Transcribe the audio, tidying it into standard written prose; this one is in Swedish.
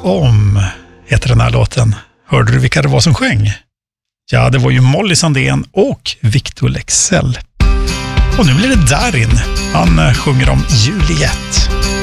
om heter den här låten. Hörde du vilka det var som sjöng? Ja, det var ju Molly Sandén och Victor Leksell. Och nu blir det Darin. Han sjunger om Juliet.